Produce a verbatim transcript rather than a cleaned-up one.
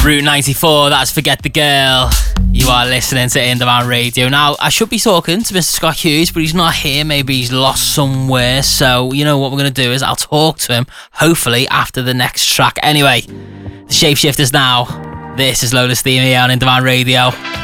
Route ninety-four, that's Forget the Girl. You are listening to In Demand Radio. Now, I should be talking to Mister Scott Hughes, but he's not here. Maybe he's lost somewhere. So, you know what we're going to do is I'll talk to him, hopefully, after the next track. Anyway, the Shapeshifters now. This is Lola Steamy on In Demand Radio.